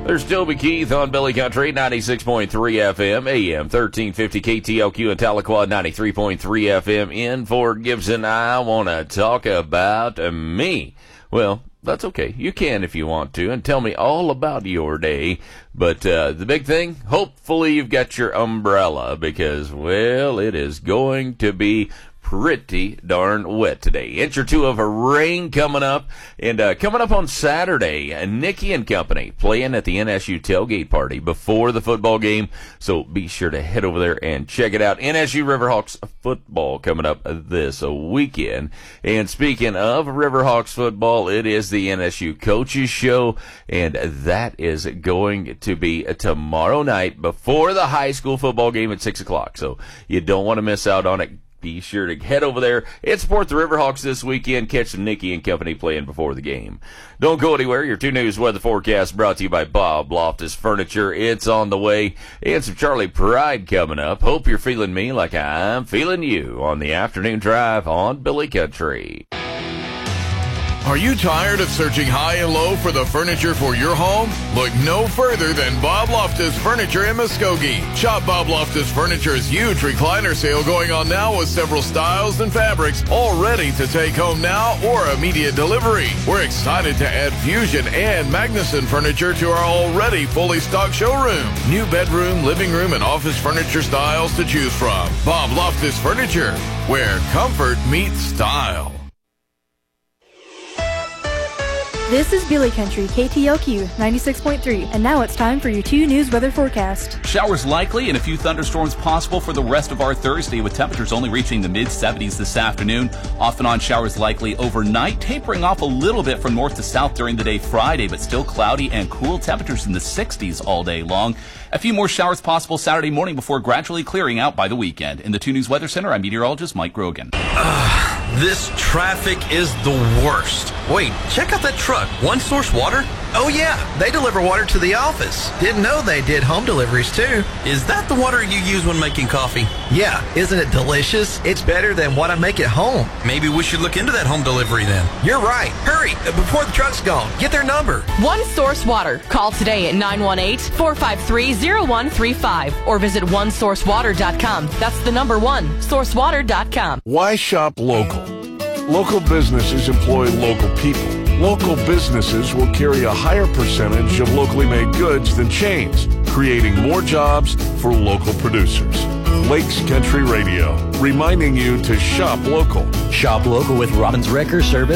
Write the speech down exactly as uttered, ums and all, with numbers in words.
There's Toby Keith on Billy Country, ninety-six point three F M, A M thirteen fifty K T L Q in Tahlequah, ninety-three point three F M in Fort Gibson. I want to talk about me. Well, that's okay. You can if you want to, and tell me all about your day. But uh, the big thing, hopefully you've got your umbrella because, well, it is going to be pretty darn wet today. Inch or two of a rain coming up. And uh, coming up on Saturday, uh, Nicky and Company playing at the N S U tailgate party before the football game. So be sure to head over there and check it out. N S U Riverhawks football coming up this weekend. And speaking of Riverhawks football, it is the N S U Coaches Show. And that is going to be tomorrow night before the high school football game at six o'clock. So you don't want to miss out on it. Be sure to head over there and support the Riverhawks this weekend. Catch some Nicky and Company playing before the game. Don't go anywhere. Your two News weather forecast brought to you by Bob Loftus Furniture. It's on the way. And some Charlie Pride coming up. Hope you're feeling me like I'm feeling you on the afternoon drive on Billy Country. Are you tired of searching high and low for the furniture for your home? Look no further than Bob Loftus Furniture in Muskogee. Shop Bob Loftus Furniture's huge recliner sale going on now with several styles and fabrics all ready to take home now or immediate delivery. We're excited to add Fusion and Magnuson furniture to our already fully stocked showroom. New bedroom, living room, and office furniture styles to choose from. Bob Loftus Furniture, where comfort meets style. This is Billy Country, K T L Q ninety-six point three, and now it's time for your two News weather forecast. Showers likely and a few thunderstorms possible for the rest of our Thursday, with temperatures only reaching the mid seventies this afternoon. Off and on showers likely overnight, tapering off a little bit from north to south during the day Friday, but still cloudy and cool, temperatures in the sixties all day long. A few more showers possible Saturday morning before gradually clearing out by the weekend. In the two News Weather Center, I'm meteorologist Mike Grogan. Uh, this traffic is the worst. Wait, check out that truck. One Source Water? Oh yeah, they deliver water to the office. Didn't know they did home deliveries too. Is that the water you use when making coffee? Yeah, isn't it delicious? It's better than what I make at home. Maybe we should look into that home delivery then. You're right. Hurry, before the truck's gone. Get their number. One Source Water. Call today at nine one eight, four five three, zero one three five or visit one source water dot com. That's the number one, source water dot com. Why shop local? Local businesses employ local people. Local businesses will carry a higher percentage of locally made goods than chains, creating more jobs for local producers. Lakes Country Radio, reminding you to shop local. Shop local with Robbins Wrecker Service.